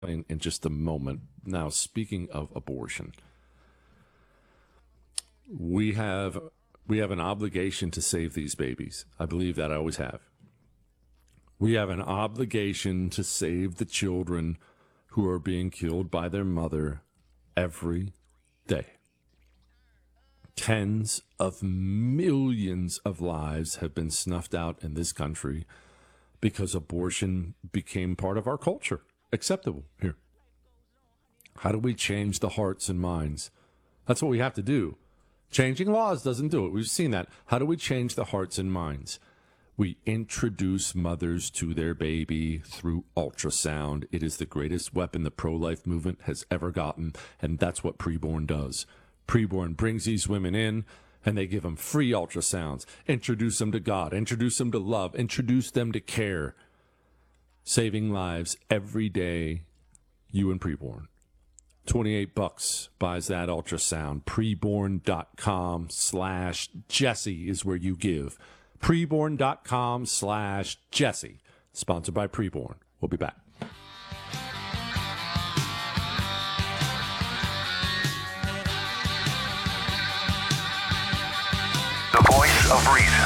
in just a moment. Now, speaking of abortion, we have an obligation to save these babies. I believe that I always have. We have an obligation to save the children who are being killed by their mother every day. Tens of millions of lives have been snuffed out in this country because abortion became part of our culture, acceptable here. How do we change the hearts and minds? That's what we have to do. Changing laws doesn't do it. We've seen that. How do we change the hearts and minds? We introduce mothers to their baby through ultrasound. It is the greatest weapon the pro-life movement has ever gotten, and that's what Preborn does. Preborn brings these women in, and they give them free ultrasounds, introduce them to God, introduce them to love, introduce them to care. Saving lives every day, you and Preborn. $28 buys that ultrasound. Preborn.com/Jesse is where you give. Preborn.com/Jesse. Sponsored by Preborn. We'll be back. The voice of reason.